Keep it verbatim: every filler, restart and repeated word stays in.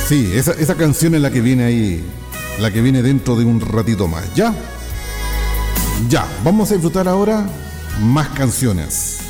Sí, esa, esa canción es la que viene ahí, la que viene dentro de un ratito más. ¿Ya? Ya, vamos a disfrutar ahora más canciones.